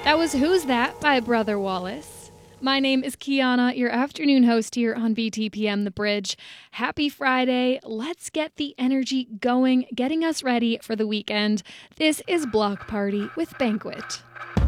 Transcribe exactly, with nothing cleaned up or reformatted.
That was Who's That by Brother Wallace. My name is Kiana, your afternoon host here on B T P M The Bridge. Happy Friday. Let's get the energy going, getting us ready for the weekend. This is Block Party with Banquet.